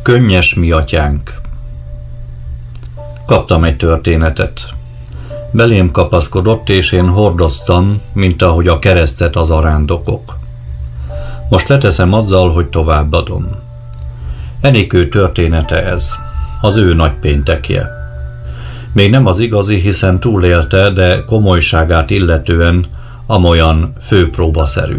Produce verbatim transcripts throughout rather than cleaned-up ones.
Könnyes mi atyánk. Kaptam egy történetet. Belém kapaszkodott, és én hordoztam, mint ahogy a keresztet az arándokok. Most leteszem azzal, hogy továbbadom. Enikő története ez, az ő nagypéntekje. Még nem az igazi, hiszen túlélte, de komolyságát illetően amolyan főpróbaszerű.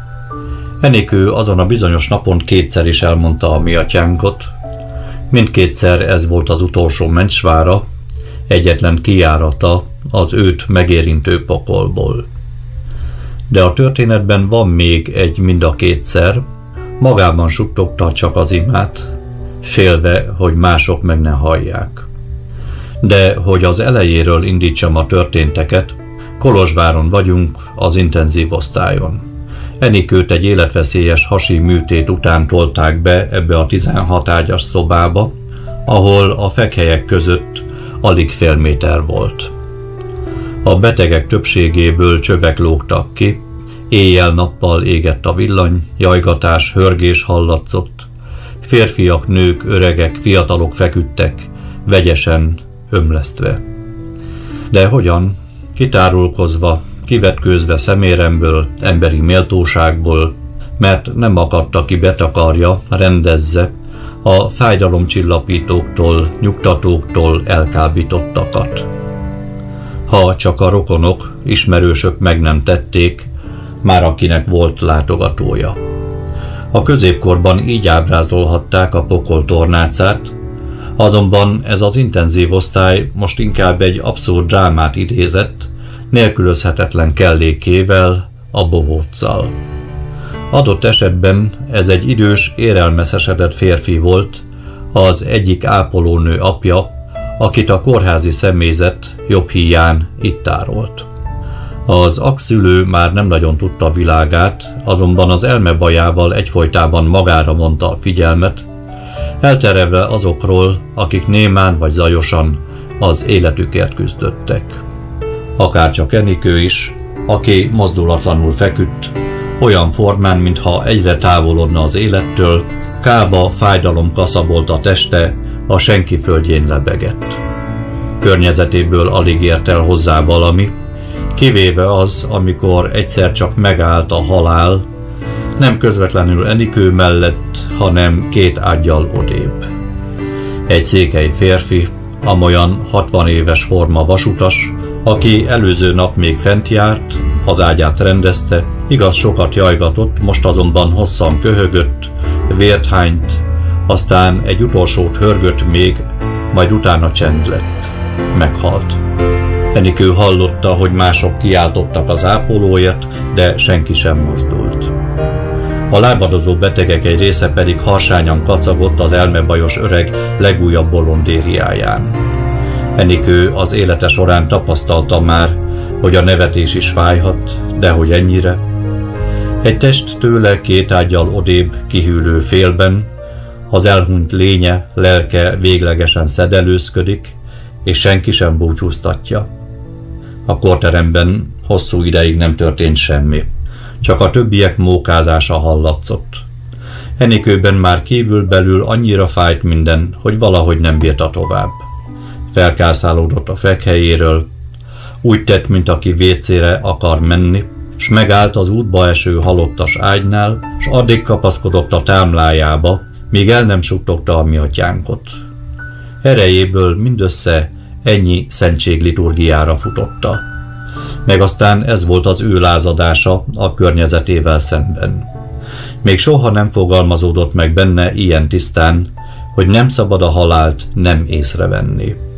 Enikő azon a bizonyos napon kétszer is elmondta a mi atyánkot. Mindkétszer ez volt az utolsó mencsvára, egyetlen kijárata az őt megérintő pokolból. De a történetben van még egy mind a kétszer, magában suttogta csak az imát, félve, hogy mások meg ne hallják. De hogy az elejéről indítsam a történteket, Kolozsváron vagyunk, az intenzív osztályon. Enikőt egy életveszélyes hasi műtét után tolták be ebbe a tizenhat ágyas szobába, ahol a fekhelyek között alig fél méter volt. A betegek többségéből csövek lógtak ki, éjjel-nappal égett a villany, jajgatás, hörgés hallatszott, férfiak, nők, öregek, fiatalok feküdtek, vegyesen, ömlesztve. De hogyan? Kitárulkozva, kivetkőzve szeméremből, emberi méltóságból, mert nem akadta ki betakarja, rendezze a fájdalomcsillapítóktól, nyugtatóktól elkábítottakat. Ha csak a rokonok, ismerősök meg nem tették, már akinek volt látogatója. A középkorban így ábrázolhatták a pokol tornácát, azonban ez az intenzív osztály most inkább egy abszurd drámát idézett, nélkülözhetetlen kellékével, a bohóccal. Adott esetben ez egy idős, érelmeszesedett férfi volt, az egyik ápolónő apja, akit a kórházi személyzet jobb híján itt tárolt. Az akszülő már nem nagyon tudta világát, azonban az elmebajával egyfolytában magára vonta a figyelmet, elterelve azokról, akik némán vagy zajosan az életükért küzdöttek. Akárcsak Enikő is, aki mozdulatlanul feküdt, olyan formán, mintha egyre távolodna az élettől, kába fájdalom kaszabolt a teste, a senki földjén lebegett. Környezetéből alig ért el hozzá valami, kivéve az, amikor egyszer csak megállt a halál, nem közvetlenül Enikő mellett, hanem két ággyal odébb. Egy székely férfi, amolyan hatvan éves forma vasutas, aki előző nap még fent járt, az ágyát rendezte, igaz sokat jajgatott, most azonban hosszan köhögött, vért hányt, aztán egy utolsót hörgött még, majd utána csend lett. Meghalt. Enikő hallotta, hogy mások kiáltottak az ápolóért, de senki sem mozdult. A lábadozó betegek egy része pedig harsányan kacagott az elmebajos öreg legújabb bolondériáján. Enikő az élete során tapasztalta már, hogy a nevetés is fájhat, de hogy ennyire. Egy test tőle két ággyal odébb kihűlő félben, az elhunyt lénye, lelke véglegesen szedelőzködik, és senki sem búcsúztatja. A kórteremben hosszú ideig nem történt semmi, csak a többiek mókázása hallatszott. Enikőben már kívül-belül annyira fájt minden, hogy valahogy nem bírta tovább. Felkászálódott a fekhelyéről, úgy tett, mint aki vécére akar menni, s megállt az útba eső halottas ágynál, s addig kapaszkodott a támlájába, míg el nem suttogta a mi atyánkot. Erejéből mindössze ennyi szentségliturgiára futotta. Meg aztán ez volt az ő lázadása a környezetével szemben. Még soha nem fogalmazódott meg benne ilyen tisztán, hogy nem szabad a halált nem észrevenni.